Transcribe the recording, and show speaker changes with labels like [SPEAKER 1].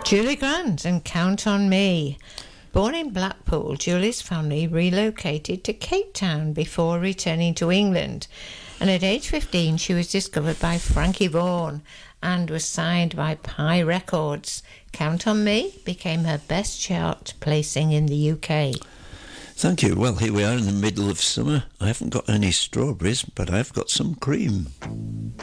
[SPEAKER 1] Julie Grant and Count on Me. Born in Blackpool, Julie's family relocated to Cape Town before returning to England. And at age 15, she was discovered by Frankie Vaughan and was signed by Pi Records. Count on Me became her best chart placing in the UK.
[SPEAKER 2] Thank you. Well, here we are in the middle of summer. I haven't got any strawberries, but I've got some cream.